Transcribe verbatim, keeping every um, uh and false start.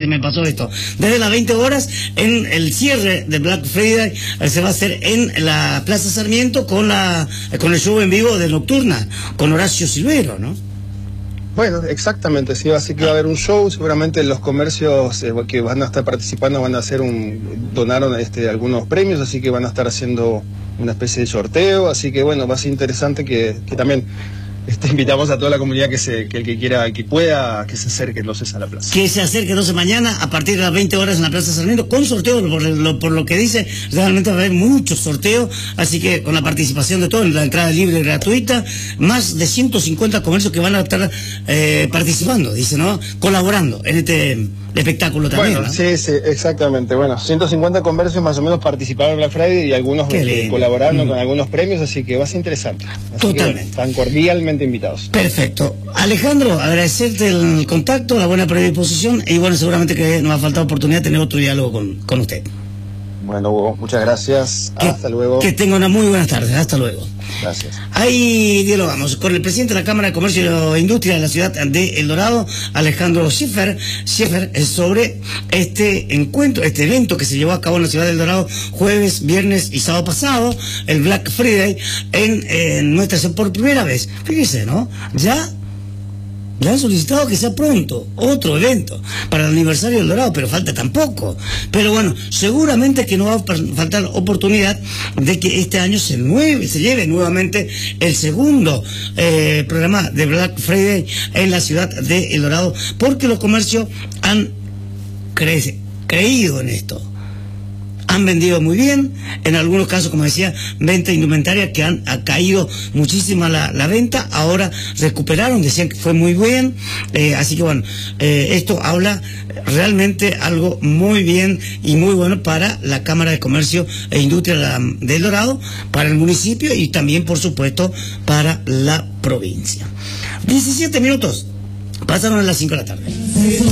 me pasó esto. Desde las veinte horas, en el cierre de Black Friday, eh, se va a hacer en la Plaza Sarmiento con la eh, con el show en vivo de Nocturna, con Horacio Silvero, ¿no? Bueno, exactamente, sí, así que va a haber un show, seguramente los comercios eh, que van a estar participando van a hacer un, donaron este, algunos premios, así que van a estar haciendo una especie de sorteo, así que bueno, va a ser interesante que, que también este, invitamos a toda la comunidad que se que el que quiera, que pueda, que se acerque entonces a la plaza. Que se acerque entonces mañana a partir de las veinte horas en la Plaza Sarmiento, con sorteo, por lo, por lo que dice, realmente va a haber muchos sorteos, así que con la participación de todos, la entrada libre y gratuita, más de ciento cincuenta comercios que van a estar eh, participando, dice, ¿no? Colaborando en este espectáculo también, Bueno, ¿no? sí, sí, exactamente. Bueno, ciento cincuenta comercios más o menos participaron en Black Friday y algunos este, colaborando mm. con algunos premios, así que va a ser interesante. Así Totalmente. Que, bueno, están cordialmente invitados. Perfecto. Alejandro, agradecerte el contacto, la buena predisposición y bueno, seguramente que nos ha faltado oportunidad de tener otro diálogo con, con usted. Bueno, Hugo, muchas gracias. Que, Hasta luego. Que tenga una muy buena tarde. Hasta luego. Gracias. Ahí dialogamos con el presidente de la Cámara de Comercio e Industria de la ciudad de El Dorado, Alejandro Schiffer, Schiffer, sobre este encuentro, este evento que se llevó a cabo en la ciudad de El Dorado jueves, viernes y sábado pasado, el Black Friday, en, en nuestra ciudad por primera vez. Fíjese, ¿no? Ya Ya han solicitado que sea pronto otro evento para el aniversario del Dorado, pero falta tampoco. Pero bueno, seguramente que no va a faltar oportunidad de que este año se, nueve, se lleve nuevamente el segundo eh, programa de Black Friday en la ciudad de El Dorado, porque los comercios han cre creído en esto. Han vendido muy bien, en algunos casos, como decía, venta indumentaria que han ha caído muchísima la, la venta, ahora recuperaron, decían que fue muy bien, eh, así que bueno, eh, esto habla realmente algo muy bien y muy bueno para la Cámara de Comercio e Industria de El Dorado, para el municipio y también, por supuesto, para la provincia. diecisiete minutos, pasaron a las cinco de la tarde.